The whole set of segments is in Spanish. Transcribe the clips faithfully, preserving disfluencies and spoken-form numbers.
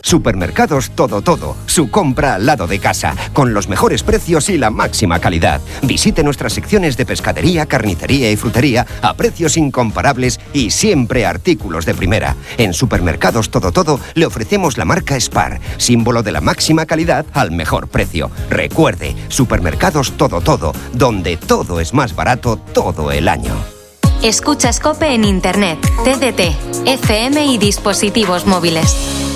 Supermercados Todo Todo, su compra al lado de casa, con los mejores precios y la máxima calidad. Visite nuestras secciones de pescadería, carnicería y frutería a precios incomparables y siempre artículos de primera. En Supermercados Todo Todo le ofrecemos la marca Spar, símbolo de la máxima calidad al mejor precio. Recuerde, Supermercados Todo Todo, donde todo es más barato todo el año. Escuchas COPE en Internet, T D T, F M y dispositivos móviles.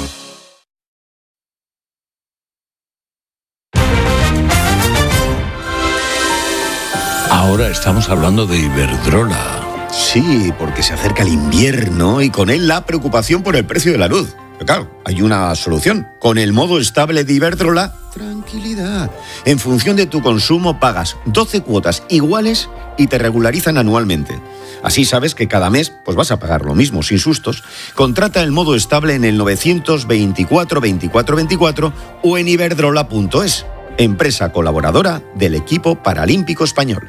Ahora estamos hablando de Iberdrola. Sí, porque se acerca el invierno y con él la preocupación por el precio de la luz. Pero claro, hay una solución. Con el modo estable de Iberdrola, tranquilidad. En función de tu consumo pagas doce cuotas iguales y te regularizan anualmente. Así sabes que cada mes pues vas a pagar lo mismo, sin sustos. Contrata el modo estable en el nueve dos cuatro, veinticuatro veinticuatro o en iberdrola punto es, empresa colaboradora del equipo paralímpico español.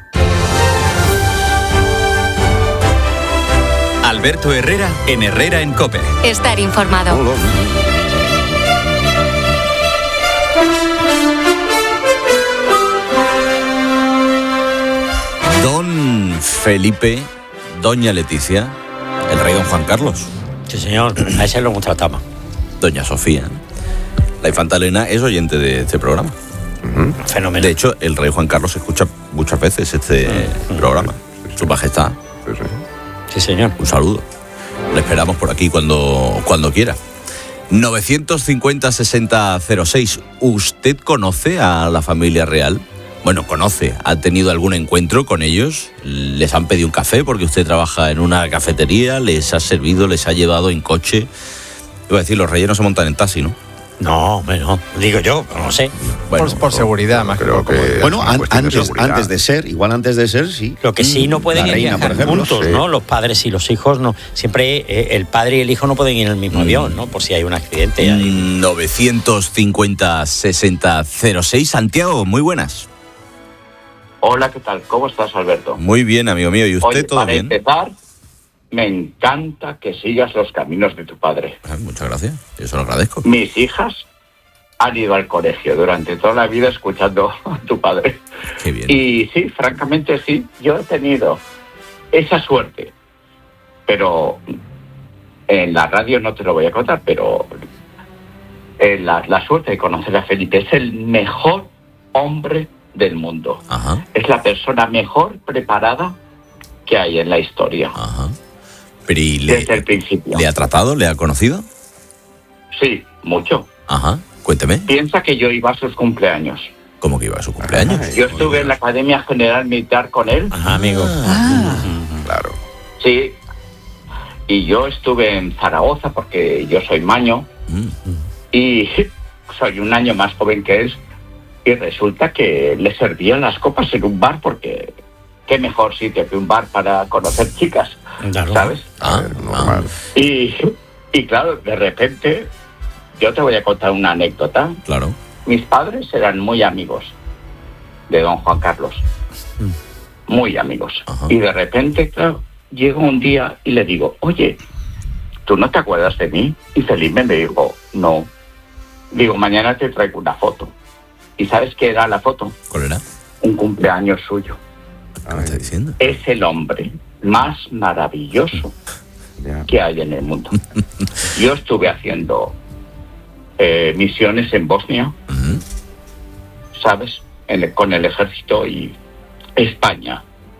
Alberto Herrera en Herrera en COPE. Estar informado. Don Felipe, doña Leticia, el rey don Juan Carlos. Sí, señor, a ese lo tratamos. Doña Sofía, la infanta Elena es oyente de este programa. Uh-huh. Fenómeno. De hecho, el rey Juan Carlos escucha muchas veces este uh-huh. programa. Su majestad. Sí, sí. Sí, señor. Un saludo. Le esperamos por aquí cuando, cuando quiera. novecientos cincuenta, sesenta, cero seis. ¿Usted conoce a la familia real? Bueno, conoce. ¿Ha tenido algún encuentro con ellos? ¿Les han pedido un café porque usted trabaja en una cafetería? ¿Les ha servido? ¿Les ha llevado en coche? Iba a decir, los reyes no se montan en taxi, ¿no? No, bueno, digo yo, no sé. Bueno, por, por seguridad, más que, que Bueno, an, antes, de antes de ser, igual antes de ser, sí. Lo que sí no pueden ir juntos, sí. ¿no? Los padres y los hijos, no. Siempre eh, el padre y el hijo no pueden ir en el mismo mm. avión, ¿no? Por si hay un accidente. Mm, ahí. novecientos cincuenta, sesenta, cero seis. Santiago, muy buenas. Hola, ¿qué tal? ¿Cómo estás, Alberto? Muy bien, amigo mío. ¿Y usted? Oye, todo para bien? Empezar, me encanta que sigas los caminos de tu padre. Ah, muchas gracias, yo se lo agradezco. Mis hijas han ido al colegio durante toda la vida escuchando a tu padre. Qué bien. Y sí, francamente sí, yo he tenido esa suerte. Pero en la radio no te lo voy a contar, pero eh, la, la suerte de conocer a Felipe. Es el mejor hombre del mundo. Ajá. Es la persona mejor preparada que hay en la historia. Ajá. Pero ¿y le, desde el principio. ¿Le ha tratado? ¿Le ha conocido? Sí, mucho. Ajá, cuénteme. Piensa que yo iba a sus cumpleaños. ¿Cómo que iba a su cumpleaños? Ajá, yo estuve en la Academia General Militar con él. Ajá, amigo. Ah. Claro. Sí. Y yo estuve en Zaragoza porque yo soy maño. Mm. Y soy un año más joven que él. Y resulta que le servían las copas en un bar porque qué mejor sitio que un bar para conocer chicas, claro. ¿Sabes? Ah, normal. Y, y claro, de repente, yo te voy a contar una anécdota. Claro. Mis padres eran muy amigos de don Juan Carlos. Muy amigos. Ajá. Y de repente, claro, llego un día y le digo, oye, ¿tú no te acuerdas de mí? Y Felipe me dijo, no. Digo, mañana te traigo una foto. ¿Y sabes qué era la foto? ¿Cuál era? Un cumpleaños suyo. ¿Qué me está diciendo? Es el hombre más maravilloso que hay en el mundo. Yo estuve haciendo eh, misiones en Bosnia, uh-huh. ¿sabes? En el, con el ejército y España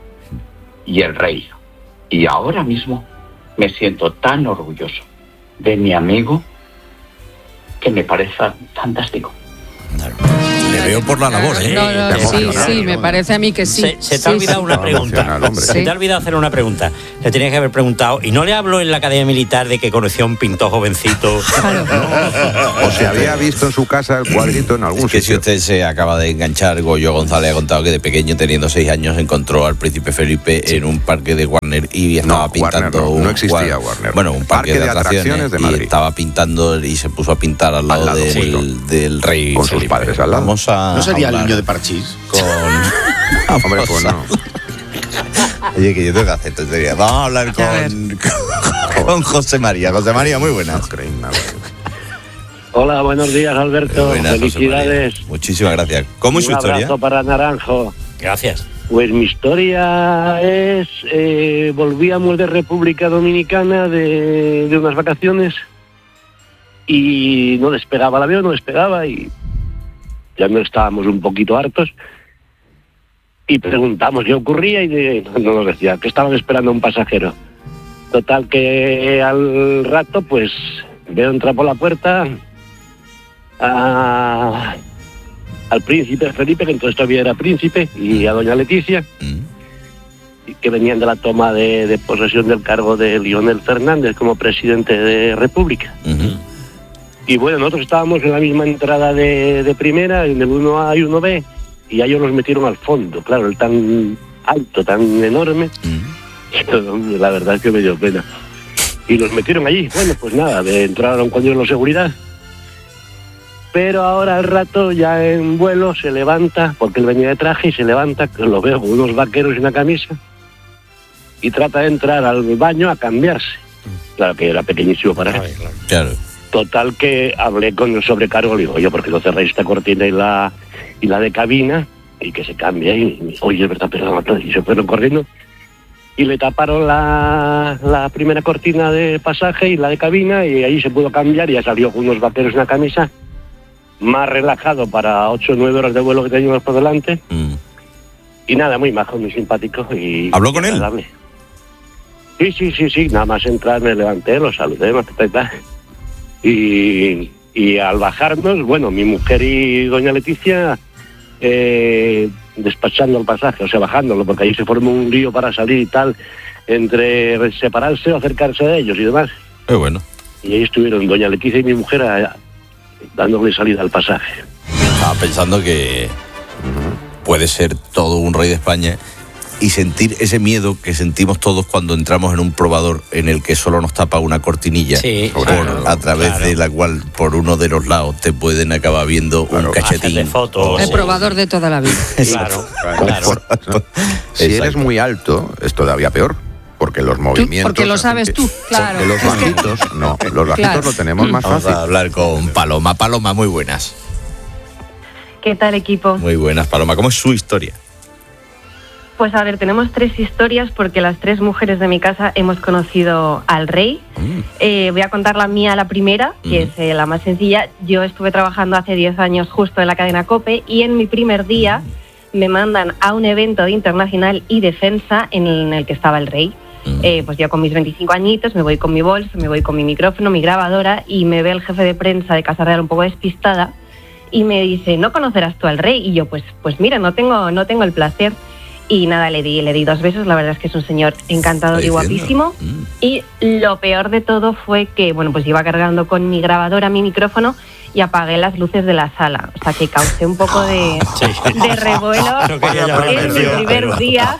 y el rey. Y ahora mismo me siento tan orgulloso de mi amigo que me parece fantástico. Claro. Le veo por la labor, ¿eh? No, no, sí, sí, me parece a mí que sí. Se, se te sí, ha olvidado sí. una pregunta. Se sí. te ha olvidado hacer una pregunta. Le tenías que haber preguntado, ¿y no le hablo en la Academia Militar de que conoció a un pintor jovencito? Claro. O se había visto en su casa el cuadrito en algún es que sitio. Si usted se acaba de enganchar, Goyo González ha contado que de pequeño, teniendo seis años, encontró al príncipe Felipe sí. en un parque de Warner y estaba no, pintando... Warner no, un, no existía Warner. Bueno, un parque, parque de, de atracciones, atracciones de Madrid. Y estaba pintando y se puso a pintar al lado, al lado del, sí. del rey con Felipe. Sus padres al lado. Vamos a ¿No sería el niño de Parchís? Con... Hombre, pues no. Oye, que yo tengo que hacer tonterías. Vamos a hablar con, con, con José María. José María, muy buenas. No creen nada. Hola, buenos días, Alberto. Buenas, felicidades. Muchísimas gracias. ¿Cómo es su Un historia? abrazo para Naranjo. Gracias. Pues mi historia es, eh, volvíamos de República Dominicana de, de unas vacaciones y no despegaba el avión, no despegaba y ya no estábamos un poquito hartos y preguntamos qué ocurría y de, no nos decía que estaban esperando a un pasajero. Total que al rato pues veo entrar por la puerta a... al príncipe Felipe, que entonces todavía era príncipe, y a doña Leticia, mm. que venían de la toma de, de posesión del cargo de Lionel Fernández como presidente de República. Uh-huh. Y bueno, nosotros estábamos en la misma entrada de, de primera, en el uno A y uno B, y a ellos los metieron al fondo, claro, el tan alto, tan enorme, uh-huh. La verdad es que me dio pena. Y los metieron allí, bueno, pues nada, entraron cuando los seguridad. Pero ahora al rato ya en vuelo se levanta, porque él venía de traje y se levanta, que lo veo con unos vaqueros y una camisa, y trata de entrar al baño a cambiarse. Claro que era pequeñísimo para él. Claro. Total que hablé con el sobrecargo, le digo, oye, ¿por qué no cerráis esta cortina y la y la de cabina? Y que se cambie. Y oye, es verdad, perdón, y se fueron corriendo. Y le taparon la, la primera cortina de pasaje y la de cabina, y ahí se pudo cambiar, y ya salió con unos vaqueros y una camisa, más relajado para ocho o nueve horas de vuelo que teníamos por delante. Mm. Y nada, muy majo, muy simpático. Y ¿habló con él? Sí, sí, sí, sí. Nada más entrar me levanté, lo saludé, más que tal. Y, y al bajarnos, bueno, mi mujer y doña Leticia eh, despachando el pasaje, o sea, bajándolo, porque ahí se formó un lío para salir y tal, entre separarse o acercarse de ellos y demás. Muy bueno. Y ahí estuvieron doña Leticia y mi mujer a, dándole salida al pasaje. Estaba pensando que puede ser todo un rey de España y sentir ese miedo que sentimos todos cuando entramos en un probador en el que solo nos tapa una cortinilla, sí, por, claro, a través claro. de la cual por uno de los lados te pueden acabar viendo claro, un cachetín. De fotos. El probador de toda la vida. Claro, claro. Por, si Exacto. eres muy alto, es todavía peor. Porque los movimientos... Porque lo sabes tú, claro. Porque los bajitos, no, los bajitos claro. lo tenemos más Vamos fácil. Vamos a hablar con Paloma. Paloma, muy buenas. ¿Qué tal, equipo? Muy buenas, Paloma. ¿Cómo es su historia? Pues a ver, tenemos tres historias porque las tres mujeres de mi casa hemos conocido al rey. Mm. Eh, voy a contar la mía, la primera, que mm. es eh, la más sencilla. Yo estuve trabajando hace diez años justo en la cadena COPE y en mi primer día me mandan a un evento de internacional y defensa en el, en el que estaba el rey. Eh, pues yo con mis veinticinco añitos me voy con mi bolso, me voy con mi micrófono, mi grabadora y me ve el jefe de prensa de Casa Real un poco despistada y me dice, ¿no conocerás tú al rey? Y yo, pues pues mira, no tengo no tengo el placer. Y nada, le di le di dos besos, la verdad es que es un señor encantador y guapísimo. Mm. Y lo peor de todo fue que, bueno, pues iba cargando con mi grabadora, mi micrófono y apagué las luces de la sala. O sea, que causé un poco de, sí. de revuelo no en mi primer pero... día.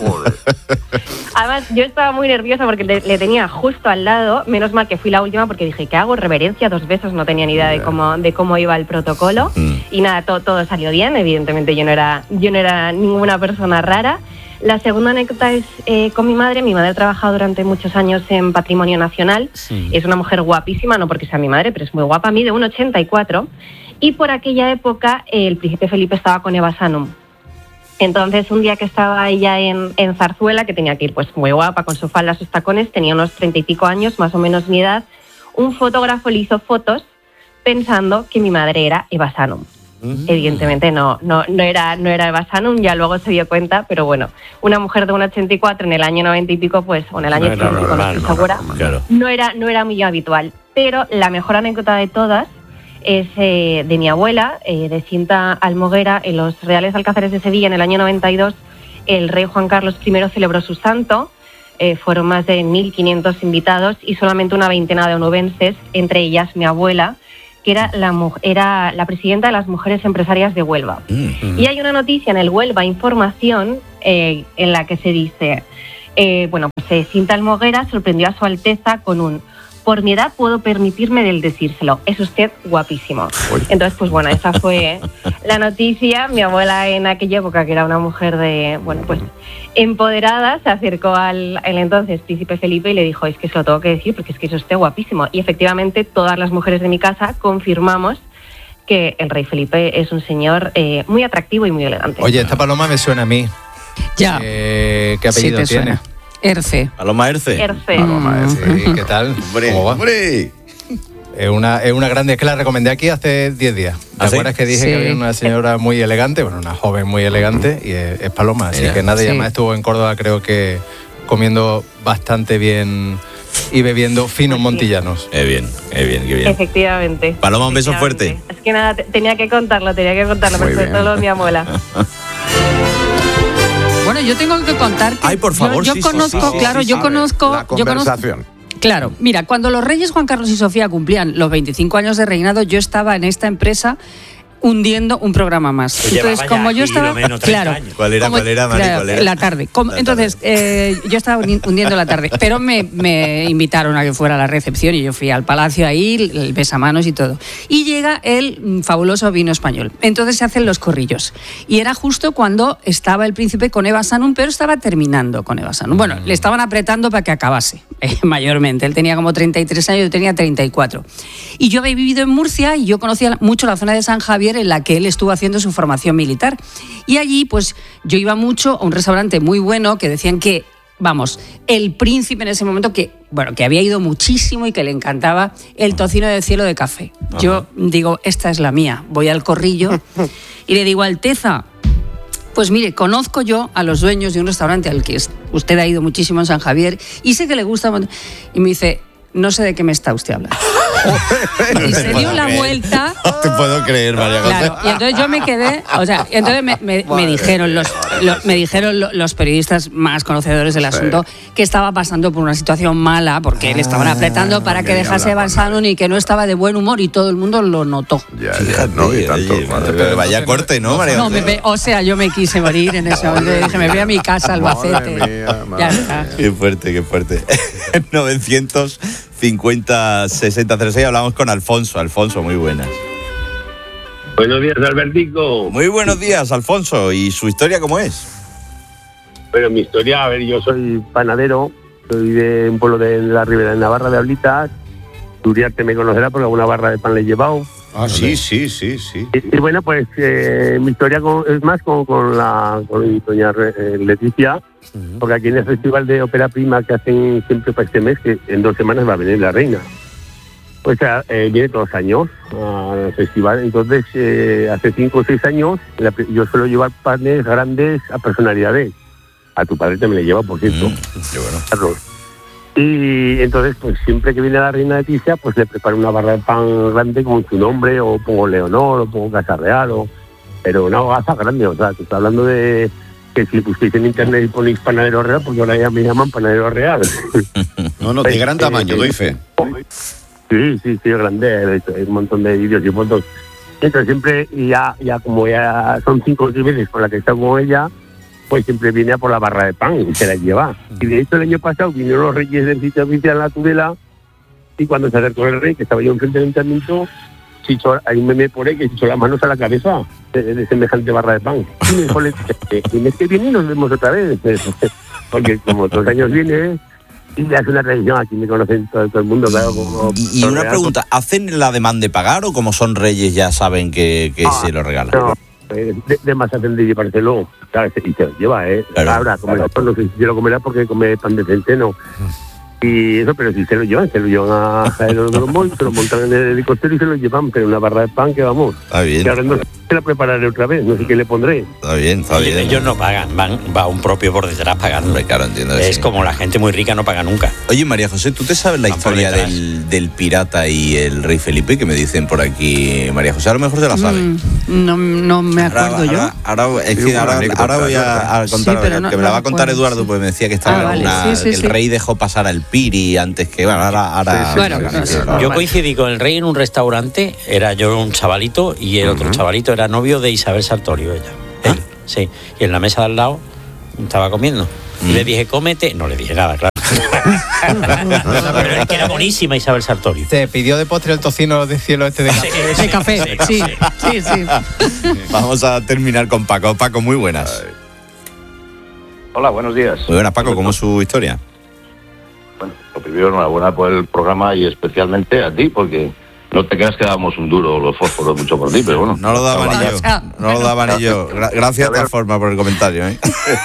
Además, yo estaba muy nerviosa porque le, le tenía justo al lado. Menos mal que fui la última porque dije, ¿qué hago? Reverencia, dos besos, no tenía ni idea de cómo, de cómo iba el protocolo. Mm. Y nada, todo, todo salió bien. Evidentemente yo no era, yo no era ninguna persona rara. La segunda anécdota es eh, con mi madre. Mi madre ha trabajado durante muchos años en Patrimonio Nacional. Sí. Es una mujer guapísima, no porque sea mi madre, pero es muy guapa. Mide uno ochenta y cuatro. Y por aquella época eh, el príncipe Felipe estaba con Eva Sanum. Entonces, un día que estaba ella en, en Zarzuela, que tenía que ir pues muy guapa, con su falda, sus tacones, tenía unos treinta y pico años, más o menos mi edad, un fotógrafo le hizo fotos pensando que mi madre era Eva Sanum. Mm. Evidentemente no, no, no era, no era Eva Sanum, ya luego se dio cuenta, pero bueno, una mujer de un ochenta y cuatro en el año noventa y pico, pues, o en el año ochenta y pico, no estoy segura, claro. no, era, no era muy habitual. Pero la mejor anécdota de todas es eh, de mi abuela, eh, de Cinta Almoguera, en los Reales Alcázares de Sevilla en el año noventa y dos, el rey Juan Carlos primero celebró su santo, eh, fueron más de mil quinientos invitados y solamente una veintena de onubenses, entre ellas mi abuela, que era la, era la presidenta de las Mujeres Empresarias de Huelva. Mm-hmm. Y hay una noticia en el Huelva Información eh, en la que se dice, eh, bueno, pues eh, Cinta Almoguera sorprendió a su Alteza con un por mi edad puedo permitirme del decírselo, es usted guapísimo. Entonces, pues bueno, esa fue la noticia. Mi abuela en aquella época, que era una mujer de, bueno, pues empoderada, se acercó al, al entonces príncipe Felipe y le dijo, es que se lo tengo que decir porque es que es usted guapísimo. Y efectivamente todas las mujeres de mi casa confirmamos que el rey Felipe es un señor eh, muy atractivo y muy elegante. Oye, esta paloma me suena a mí. Ya. Eh, ¿Qué apellido sí tiene? Suena. Erce. Paloma Erce. Erce. Paloma Erce. ¿Y qué tal? Hombre, ¿Cómo va? hombre. Es una, es una grande, es que la recomendé aquí hace diez días. ¿Te ¿Ah, sí? acuerdas que dije Sí. que había una señora muy elegante? Bueno, una joven muy elegante y es, es Paloma. Así Mira. que nada, y Sí. además estuvo en Córdoba, creo que comiendo bastante bien y bebiendo finos montillanos. Qué bien, qué bien, qué bien. Efectivamente. Paloma, un beso Efectivamente. fuerte. Es que nada, te- tenía que contarlo, tenía que contarlo, Muy pero sobre bien. todo mi abuela. Bueno, yo tengo que contar que Ay, por favor, yo, yo sí, sí, conozco, sí, sí, claro, sí, yo sí. conozco, La yo conozco, conversación. claro, mira, cuando los reyes Juan Carlos y Sofía cumplían los veinticinco años de reinado, yo estaba en esta empresa hundiendo un programa más. Pues Entonces, llevaba como ya yo aquí estaba, lo menos treinta claro, años. ¿Cuál era, como- cuál era, Mari, claro, cuál era? la tarde. Como- La entonces, eh, yo estaba hundi- hundiendo la tarde, pero me, me invitaron a que fuera a la recepción y yo fui al palacio ahí, el besamanos y todo. Y llega el mm, fabuloso vino español. Entonces se hacen los corrillos. Y era justo cuando estaba el príncipe con Eva Sanum, pero estaba terminando con Eva Sanum. Bueno, le estaban apretando para que acabase, eh, mayormente. Él tenía como treinta y tres años, yo tenía treinta y cuatro. Y yo había vivido en Murcia y yo conocía mucho la zona de San Javier en la que él estuvo haciendo su formación militar. Y allí, pues, yo iba mucho a un restaurante muy bueno que decían que, vamos, el príncipe en ese momento, que, bueno, que había ido muchísimo y que le encantaba el tocino de cielo de café. Yo digo, esta es la mía. Voy al corrillo y le digo, Alteza, pues mire, conozco yo a los dueños de un restaurante al que es- usted ha ido muchísimo en San Javier y sé que le gusta. mon-". Y me dice, no sé de qué me está usted hablando. Y se dio la vuelta. No te puedo creer, María José. Claro, y entonces yo me quedé, o sea, y entonces me, me- me dijeron los, lo- me dijeron lo- los periodistas más conocedores del asunto que estaba pasando por una situación mala porque le estaban apretando para que dejase Eva Sanum y que no estaba de buen humor y todo el mundo lo notó. Ya, ya, no, y tanto. Oye, madre pero mía. vaya corte, ¿no, María No, José? me ve- o sea, yo me quise morir en ese momento. Dije, me voy a mi casa, Albacete. Madre mía, madre Ya está. Qué fuerte, qué fuerte. novecientos cincuenta sesenta cero seis hablamos con Alfonso. Alfonso, muy buenas. Buenos días, Albertico. Muy buenos días, Alfonso. ¿Y su historia cómo es? Bueno, mi historia, a ver, yo soy panadero, soy de un pueblo de la Ribera de Navarra, de Ablitas. Uriarte me conocerá porque alguna barra de pan le he llevado. Ah, sí, sí, sí, sí. Y, y bueno, pues eh, mi historia con- es más con, con la con doña eh, Leticia, porque aquí en el Festival de Ópera Prima que hacen siempre para este mes, que en dos semanas va a venir la reina. Pues eh, viene todos los años al festival, entonces eh, hace cinco o seis años la- yo suelo llevar panes grandes a personalidades. A tu padre también le lleva, por cierto. Qué bueno. Carlos. Y entonces, pues siempre que viene la reina Leticia, pues le preparo una barra de pan grande con su nombre, o pongo Leonor, o pongo Casa Real, o... pero una hogaza grande, o sea, te estoy hablando de que si busquéis en internet y ponéis panadero real, porque ahora ya me llaman panadero real. No, no, de gran tamaño, doy fe. Sí, sí, sí, grande, de hecho, hay un montón de vídeos y fotos. Entonces siempre, y ya, ya como ya son cinco o seis veces con la que he estado con ella, pues siempre viene a por la barra de pan y se la lleva. Y de hecho el año pasado vinieron los reyes del sitio oficial en la Tudela y cuando se acercó el rey, que estaba yo enfrente del ayuntamiento, se echó, hay un meme por ahí que se echó las manos a la cabeza de, de semejante barra de pan. Y me dijo, el mes que viene nos vemos otra vez. Porque como todos los años viene, y ya es una tradición, aquí me conocen todo, todo el mundo. Claro, como Y una pregunta, ¿hacen la demanda de pagar o como son reyes ya saben que, que Ah, se lo regalan? No, eh, de, de más hacen de llevárselo, claro, y se lo lleva, ¿eh? Claro, Ahora, comerá, no sé si se lo comerá porque come pan de centeno. Y eso, pero si se lo llevan, se lo llevan a Aerodromo, se lo montan en el helicóptero y se lo llevan, pero una barra de pan que vamos. Está bien. Que ahora no sé si la prepararé otra vez, no sé qué le pondré. Está bien, está bien. Ellos no pagan, van, va un propio por detrás pagando. Claro, entiendo que Es sí. como la gente muy rica no paga nunca. Oye, María José, ¿tú te sabes la Van por historia detrás. del, del pirata y el rey Felipe? Que me dicen por aquí, María José, a lo mejor te la sabes. Mm, no, no me acuerdo Ahora, yo. ahora, ahora- es Sí, que una ahora, anécdota, ahora voy a, a Sí, contar, pero no- que me no la va a contar recuerdo, Eduardo, sí. pues me decía que estaba Ah, vale, una, sí, sí, que el sí. rey dejó pasar al piri antes que, bueno, ahora... ahora Sí, sí, Bueno, sí, no sí, sé. sí. Normal. Yo coincidí con el rey en un restaurante, era yo un chavalito y el otro chavalito era novio de Isabel Sartorio, ella. ¿Ah? Él, sí. Y en la mesa de al lado estaba comiendo. Y le dije, cómete. No le dije nada, claro. Pero es que era buenísima Isabel Sartori. Te pidió de postre el tocino de cielo este de café. Sí, de café, sí, sí, sí. Vamos a terminar con Paco. Paco, muy buenas. Hola, buenos días. Muy buenas, Paco, ¿cómo es su historia? Bueno, lo primero, enhorabuena por el programa y especialmente a ti, porque no te creas que dábamos un duro los fósforos mucho por ti, pero bueno. No lo daban ni yo. No lo daban ni yo. Gra- Gracias de todas formas por el comentario, ¿eh?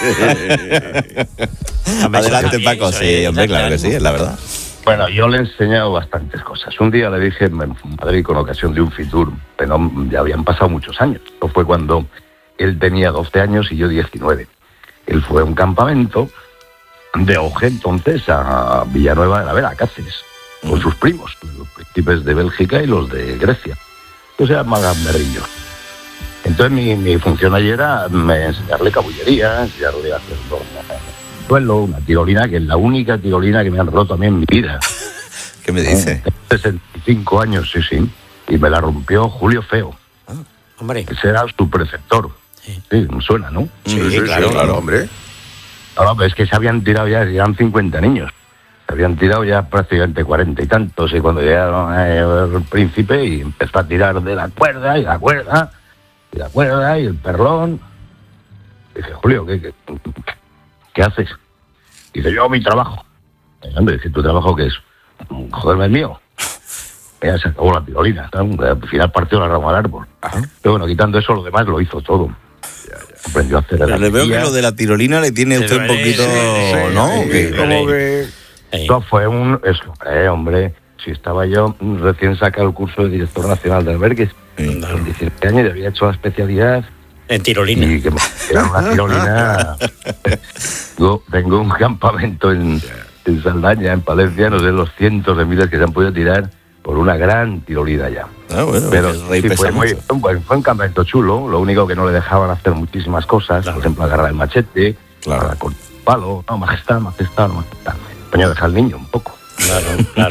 Adelante, Paco. Sí, hombre, claro que sí, es la verdad. Bueno, yo le he enseñado bastantes cosas. Un día le dije en Madrid con ocasión de un Fitur, pero ya habían pasado muchos años. Esto fue cuando él tenía doce años y yo diecinueve. Él fue a un campamento de Oje, entonces, a Villanueva de la Vera, Cáceres, con sus primos, los príncipes de Bélgica y los de Grecia. Entonces se llaman gamberrillos. Entonces mi, mi función allí era me, enseñarle cabullería, enseñarle a hacer un suelo, una tirolina, que es la única tirolina que me han roto a mí en mi vida. ¿Qué me dice? Tengo sesenta y cinco años, sí, sí, y me la rompió Julio Feo. Ah, hombre. Ese era su preceptor. Sí, sí, suena, ¿no? Sí, sí, sí, claro, sí, claro, hombre. No, no, pero es que se habían tirado ya, eran cincuenta niños. Se habían tirado ya prácticamente cuarenta y tantos. Y cuando llegaron eh, el príncipe y empezó a tirar de la cuerda y la cuerda y la cuerda y el perlón. Dije, Julio, ¿qué, qué, qué haces? Dice, yo mi trabajo. Y, hombre, dice, ¿tu trabajo qué es? Joderme el mío. Ya se acabó la tirolina. ¿no? Al final partió la rama al árbol. Ajá. Pero bueno, quitando eso, lo demás lo hizo todo. Aprendió a hacer Pero le veo que lo de la tirolina le tiene usted un poquito, sí, ¿no? Sí, sí, como que... Esto fue un... Eso, eh, hombre, si estaba yo recién sacado el curso de director nacional de albergues, sí, con diecisiete años, y había hecho la especialidad... En tirolina. Y que era una tirolina... yo tengo un campamento en, en Saldaña, en Palencia, no sé los cientos de miles que se han podido tirar por una gran tirolina ya. Ah, bueno, pero el rey sí, pesa fue, muy, mucho. fue, fue un campamento chulo, lo único que no le dejaban hacer muchísimas cosas, claro. Por ejemplo, agarrar el machete, claro. Cortar el palo, no, majestad, majestad, majestad. Coño, deja al niño un poco. Claro, claro.